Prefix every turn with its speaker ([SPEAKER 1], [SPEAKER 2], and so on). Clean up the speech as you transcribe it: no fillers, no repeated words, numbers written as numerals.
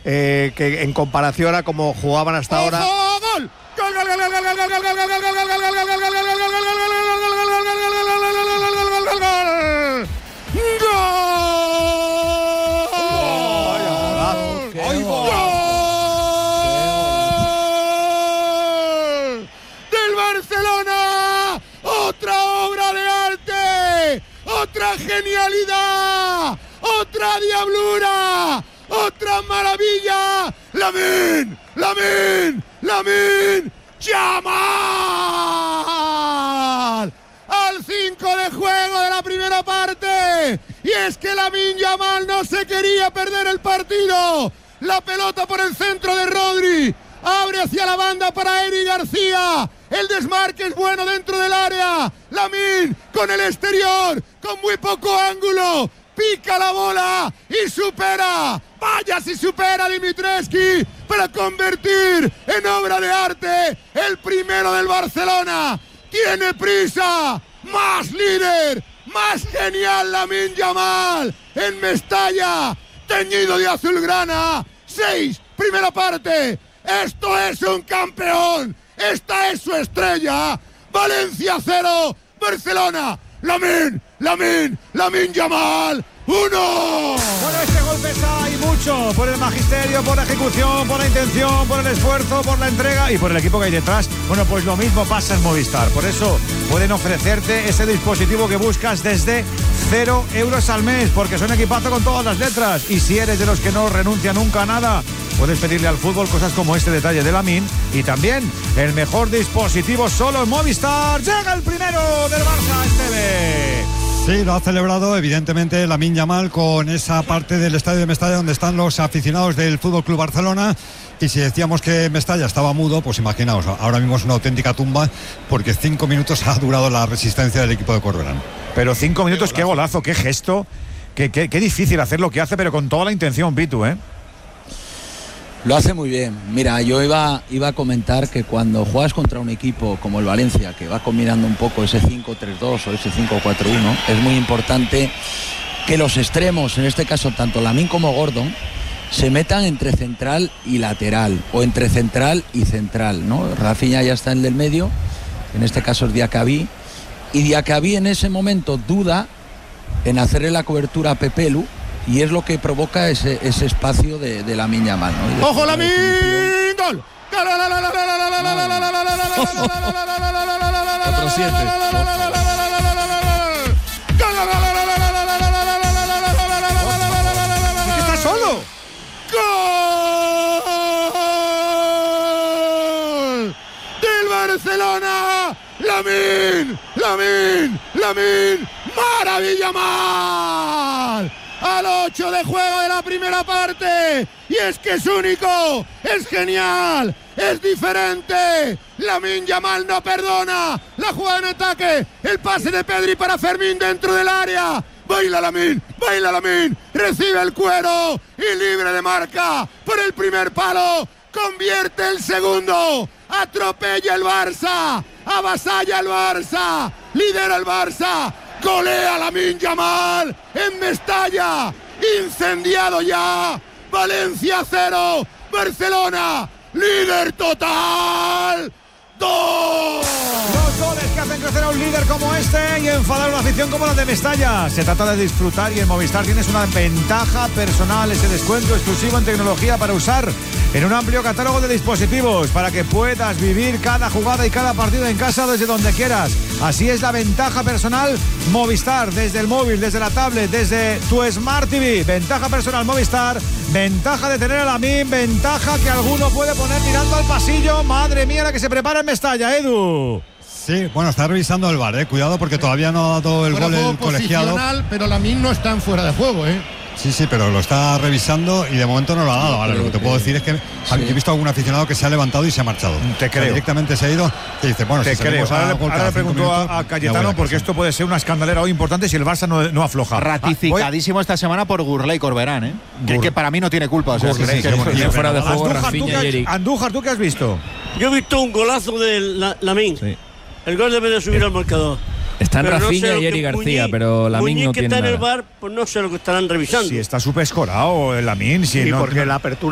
[SPEAKER 1] que en comparación a cómo jugaban hasta ahora.
[SPEAKER 2] ¡Gol! ¡Gol, gol, gol, gol, gol, gol, gol, gol, gol, gol, gol, del Barcelona! ¡Otra obra de arte! ¡Otra genialidad! ¡Otra diablura! ¡Otra maravilla! ¡Lamine! ¡Lamine! ¡Lamine! ¡Yamal! Al 5 de juego de la primera parte. Y es que Lamine Yamal no se quería perder el partido. La pelota por el centro de Rodri. Abre hacia la banda para Eric García. El desmarque es bueno dentro del área. Lamine con el exterior, con muy poco ángulo. Pica la bola y supera. Vaya si supera Dimitrescu para convertir en obra de arte el primero del Barcelona. Tiene prisa. Más líder, más genial Lamine Yamal en Mestalla, teñido de azulgrana. 6, primera parte. Esto es un campeón. Esta es su estrella. Valencia 0, Barcelona. Lamine Yamal 1.
[SPEAKER 3] Bueno, este gol pesa y mucho por el magisterio, por la ejecución, por la intención, por el esfuerzo, por la entrega y por el equipo que hay detrás. Bueno, pues lo mismo pasa en Movistar. Por eso pueden ofrecerte ese dispositivo que buscas desde 0 euros al mes, porque son equipazo con todas las letras. Y si eres de los que no renuncia nunca a nada, puedes pedirle al fútbol cosas como este detalle de Lamine. Y también el mejor dispositivo solo en Movistar. Llega el primero del Barça, Esteve.
[SPEAKER 4] Sí, lo ha celebrado evidentemente Lamine Yamal con esa parte del estadio de Mestalla donde están los aficionados del FC Barcelona. Y si decíamos que Mestalla estaba mudo, pues imaginaos, ahora mismo es una auténtica tumba, porque 5 minutos ha durado la resistencia del equipo de Corberán.
[SPEAKER 3] Pero 5 minutos, qué golazo, qué gesto, qué difícil hacer lo que hace, pero con toda la intención, Pitu, ¿eh?
[SPEAKER 5] Lo hace muy bien. Mira, yo iba a comentar que cuando juegas contra un equipo como el Valencia, que va combinando un poco ese 5-3-2 o ese 5-4-1, es muy importante que los extremos, en este caso tanto Lamine como Gordon, se metan entre central y lateral, o entre central y central, ¿no? Rafinha ya está en el del medio, en este caso es Diacabí, y Diacabí en ese momento duda en hacerle la cobertura a Pepelu, y es lo que provoca ese espacio de Lamine Yamal, ¿no?
[SPEAKER 2] ¡Ojo, Lamine! ¡Gol!
[SPEAKER 6] Otro 7.
[SPEAKER 2] ¡Está solo! ¡Gol! ¡Del Barcelona! ¡Lamine! ¡Maravilla mal! Al 8 de juego de la primera parte. Y es que es único, es genial, es diferente. Lamine Yamal no perdona. La jugada en ataque, el pase de Pedri para Fermín dentro del área. Baila Lamine. Recibe el cuero y libre de marca por el primer palo. Convierte el segundo. Atropella el Barça. Avasalla el Barça. Lidera el Barça. Golea Lamine Yamal en Mestalla. Incendiado ya. Valencia 0, Barcelona líder total. 2.
[SPEAKER 3] Los goles que hacen crecer a un líder como este y enfadar a una afición como la de Mestalla. Se trata de disfrutar y en Movistar tienes una ventaja personal, ese descuento exclusivo en tecnología para usar en un amplio catálogo de dispositivos para que puedas vivir cada jugada y cada partido en casa desde donde quieras. Así es la ventaja personal Movistar, desde el móvil, desde la tablet, desde tu Smart TV. Ventaja personal Movistar, ventaja de tener a Lamine, ventaja que alguno puede poner mirando al pasillo. Madre mía la que se prepara en Mestalla, Edu.
[SPEAKER 4] Sí, bueno, está revisando el VAR, cuidado porque todavía no ha dado el gol el colegiado.
[SPEAKER 2] Pero Lamine no está en fuera de juego,
[SPEAKER 4] Sí, pero lo está revisando y de momento no lo ha dado. Ahora, lo que te puedo decir es que he visto a algún aficionado que se ha levantado y se ha marchado.
[SPEAKER 3] Te creo.
[SPEAKER 4] Directamente se ha ido y dice, bueno,
[SPEAKER 3] te
[SPEAKER 4] si
[SPEAKER 3] creo. Ahora le pregunto
[SPEAKER 4] minutos,
[SPEAKER 3] a Cayetano porque esto puede ser una escandalera hoy importante si el Barça no afloja.
[SPEAKER 7] Ratificadísimo esta semana por Gurley y Corberán, que para mí no tiene culpa. O sea,
[SPEAKER 6] fuera de juego Rafinha y Eric.
[SPEAKER 3] Andújar, ¿tú qué has visto?
[SPEAKER 8] Yo he visto un golazo de Lamine. Sí. El gol debe de subir al marcador.
[SPEAKER 6] Están Rafinha y Eric García, pero Lamine no tiene nada.
[SPEAKER 8] Que está en el VAR, pues no sé lo que estarán revisando.
[SPEAKER 3] Si está súper escorado el Lamine.
[SPEAKER 1] Sí, porque la apertura